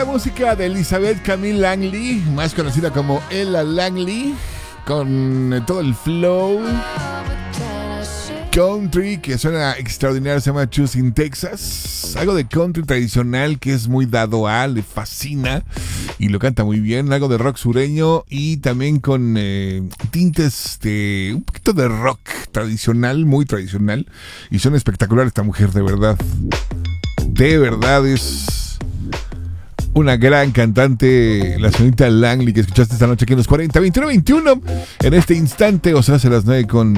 La música de Elizabeth Camille Langley, más conocida como Ella Langley, con todo el flow country que suena extraordinario, se llama Choosing Texas. Algo de country tradicional que es muy dado a, le fascina y lo canta muy bien. Algo de rock sureño y también con tintes de un poquito de rock tradicional, muy tradicional. Y suena espectacular esta mujer, de verdad. De verdad es una gran cantante, la señorita Langley, que escuchaste esta noche aquí en los 40, 21, 21. En este instante, o sea, se las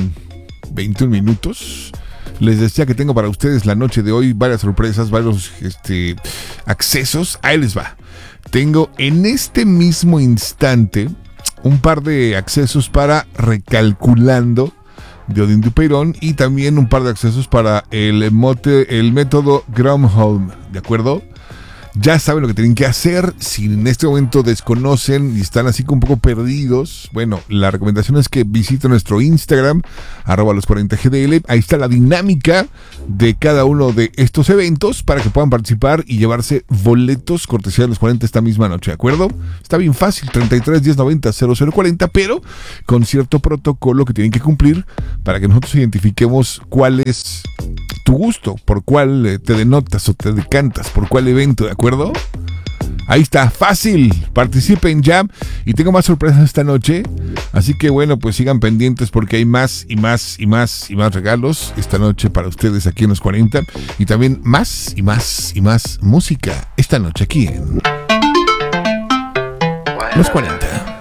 9:21. Les decía que tengo para ustedes la noche de hoy varias sorpresas, varios accesos. Ahí les va. Tengo en este mismo instante un par de accesos para Recalculando de Odín Dupeirón y también un par de accesos para el método Gronholm, ¿de acuerdo? Ya saben lo que tienen que hacer. Si en este momento desconocen y están así como un poco perdidos, bueno, la recomendación es que visiten nuestro Instagram, @los40gdl. Ahí está la dinámica de cada uno de estos eventos para que puedan participar y llevarse boletos cortesía de los 40 esta misma noche, ¿de acuerdo? Está bien fácil, 33 10 90 0040, pero con cierto protocolo que tienen que cumplir para que nosotros identifiquemos cuál es tu gusto, por cuál te denotas o te decantas, por cuál evento, ¿de acuerdo? Ahí está, fácil, participen ya y tengo más sorpresas esta noche, así que bueno, pues sigan pendientes porque hay más y más y más y más regalos esta noche para ustedes aquí en los 40 y también más y más y más música esta noche aquí en los 40.